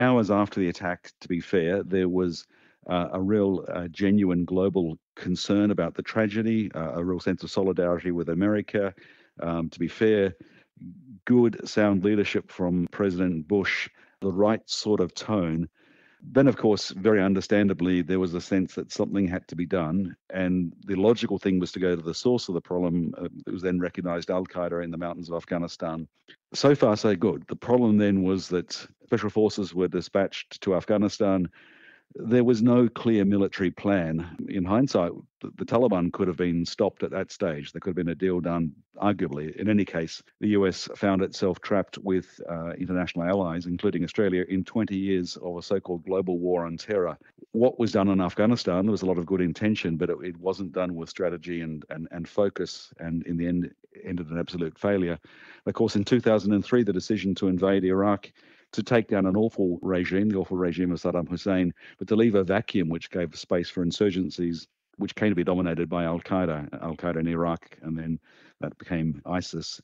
Hours after the attack, to be fair, there was a real genuine global concern about the tragedy, a real sense of solidarity with America. To be fair, good, sound leadership from President Bush, the right sort of tone. Then, of course, very understandably, there was a sense that something had to be done. And the logical thing was to go to the source of the problem. It was then recognized Al Qaeda in the mountains of Afghanistan. So far, so good. The problem then was that special forces were dispatched to Afghanistan. There was no clear military plan. In hindsight, the Taliban could have been stopped at that stage. There could have been a deal done, arguably. In any case, the US found itself trapped with international allies, including Australia, in 20 years of a so-called global war on terror. What was done in Afghanistan, there was a lot of good intention, but it wasn't done with strategy and focus, and in the end ended in absolute failure. Of course, in 2003, the decision to invade Iraq to take down an awful regime, the awful regime of Saddam Hussein, but to leave a vacuum which gave space for insurgencies, which came to be dominated by Al Qaeda in Iraq, and then that became ISIS.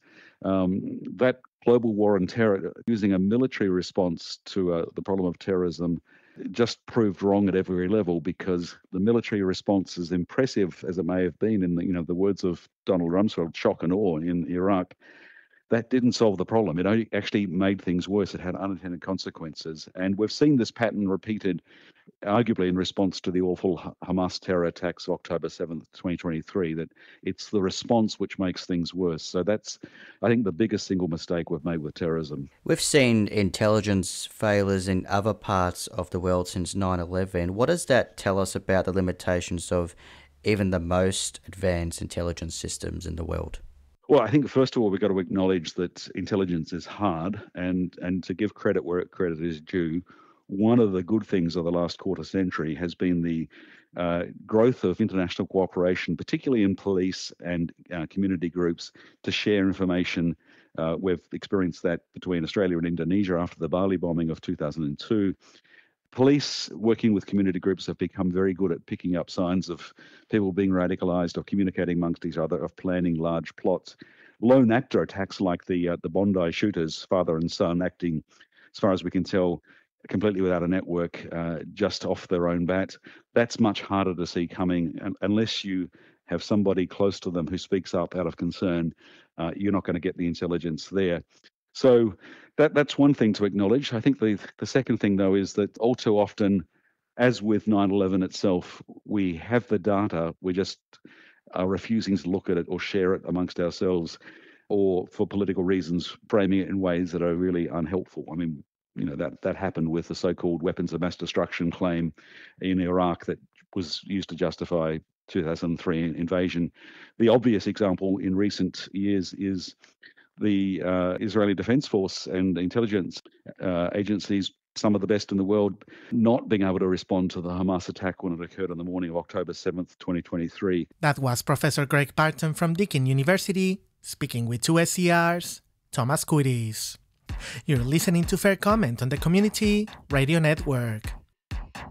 That global war on terror, using a military response to the problem of terrorism, just proved wrong at every level, because the military response, as impressive as it may have been, in the words of Donald Rumsfeld, shock and awe in Iraq, that didn't solve the problem. It only actually made things worse. It had unintended consequences. And we've seen this pattern repeated, arguably in response to the awful Hamas terror attacks of October 7th, 2023, that it's the response which makes things worse. So that's, I think, the biggest single mistake we've made with terrorism. We've seen intelligence failures in other parts of the world since 9/11. What does that tell us about the limitations of even the most advanced intelligence systems in the world? Well, I think first of all, we've got to acknowledge that intelligence is hard, and to give credit where credit is due. One of the good things of the last quarter century has been the growth of international cooperation, particularly in police and community groups, to share information. We've experienced that between Australia and Indonesia after the Bali bombing of 2002. Police working with community groups have become very good at picking up signs of people being radicalized or communicating amongst each other, of planning large plots. Lone actor attacks like the Bondi shooters, father and son, acting, as far as we can tell, completely without a network, just off their own bat. That's much harder to see coming, unless you have somebody close to them who speaks up out of concern. You're not going to get the intelligence there. So that's one thing to acknowledge. I think the second thing, though, is that all too often, as with 9/11 itself, we have the data, we just are refusing to look at it or share it amongst ourselves, or for political reasons, framing it in ways that are really unhelpful. I mean, that happened with the so-called weapons of mass destruction claim in Iraq that was used to justify 2003 invasion. The obvious example in recent years is the Israeli Defense Force and intelligence agencies, some of the best in the world, not being able to respond to the Hamas attack when it occurred on the morning of October 7th, 2023. That was Professor Greg Barton from Deakin University, speaking with 2SER's Thomas Curtis. You're listening to Fair Comment on the Community Radio Network.